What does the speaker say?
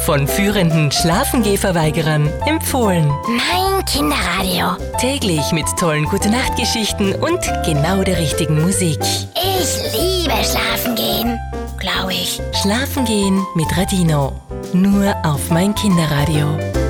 von führenden Schlafengehverweigerern empfohlen. Mein Kinderradio. Täglich mit tollen Gute-Nacht-Geschichten und genau der richtigen Musik. Ich liebe Schlafen gehen, glaube ich. Schlafen gehen mit Radino. Nur auf mein Kinderradio.